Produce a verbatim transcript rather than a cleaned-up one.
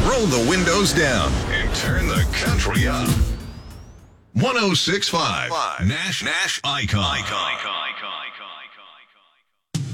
Roll the windows down and turn the country up. one oh six point five Nash Nash Icon. Icon.